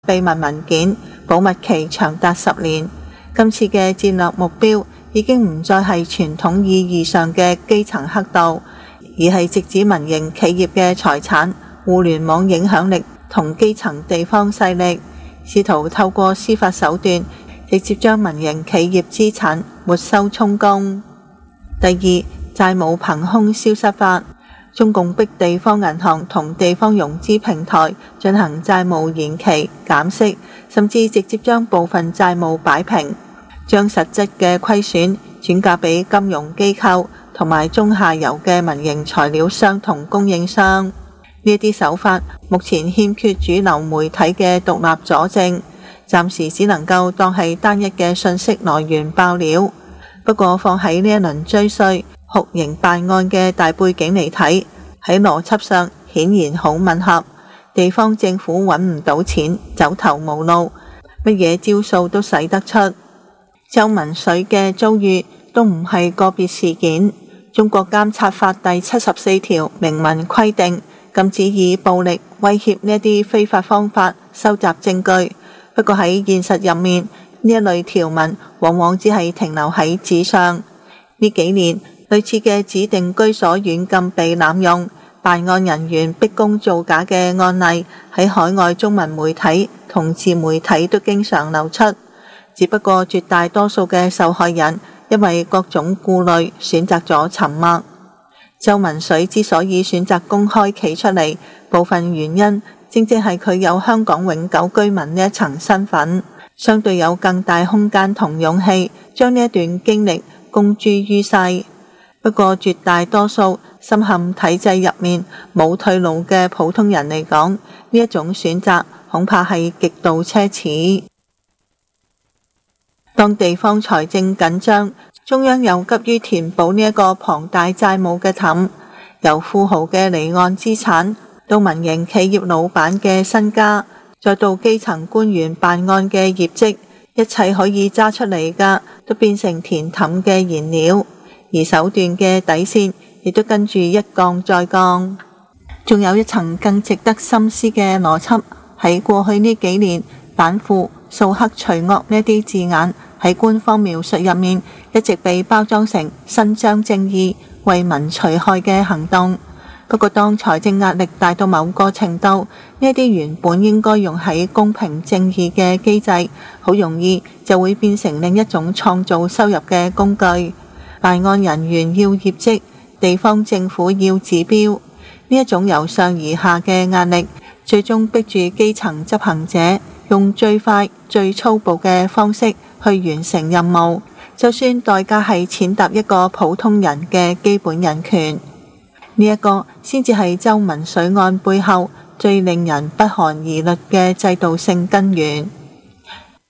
秘密文件，保密期長達10年。今次嘅戰略目標已經唔再係傳統意義上嘅基層黑道，而係直指民營企業嘅財產、互聯網影響力同基層地方勢力，試圖透過司法手段直接將民營企業資產沒收充公。第二，債務憑空消失法。中共逼地方銀行同地方融資平台進行債務延期、減息，甚至直接將部分債務擺平，將實質嘅虧損轉嫁俾金融機構同埋中下游嘅民營材料商同供應商。呢啲手法目前欠缺主流媒體嘅獨立佐證，暫時只能夠當係單一嘅信息來源爆料。不過放喺呢一輪追稅、酷刑辦案嘅大背景嚟睇，喺邏輯上顯然好吻合。地方政府揾唔到錢，走投無路，乜嘢招數都使得出。周文水嘅遭遇都唔係個別事件。中國監察法第74條明文規定，禁止以暴力威脅呢一啲非法方法收集證據。不過喺現實入面，呢一類條文往往只係停留喺紙上。呢幾年，類似嘅指定居所軟禁被濫用，辦案人員逼供造假嘅案例喺海外中文媒體同自媒體都經常流出。只不過絕大多數嘅受害人因為各種顧慮選擇咗沉默。周文水之所以選擇公開企出嚟，部分原因正正係佢有香港永久居民呢一層身份，相對有更大空間同勇氣將呢一段經歷公諸於世。不過絕大多數深陷體制入面冇退路嘅普通人嚟講，呢一種選擇恐怕係極度奢侈。當地方財政緊張，中央又急於填補呢一個龐大債務嘅氹，由富豪嘅離岸資產到民營企業老闆嘅身家，再到基層官員辦案嘅業績，一切可以揸出嚟㗎都變成填氹嘅燃料。而手段嘅底線亦都跟住一降再降。仲有一層更值得深思嘅邏輯，喺過去呢幾年，反腐、掃黑除惡呢啲字眼喺官方描述入面一直被包裝成伸張正義、為民除害嘅行動。不過當財政壓力大到某個程度，呢啲原本應該用喺公平正義嘅機制，好容易就會變成另一種創造收入嘅工具。辦案人員要業績，地方政府要指標，呢一種由上而下嘅壓力，最終逼住基層執行者用最快最粗暴嘅方式去完成任務，就算代價係踐踏一個普通人嘅基本人權。呢一個先至係周文水案背後最令人不寒而慄嘅制度性根源。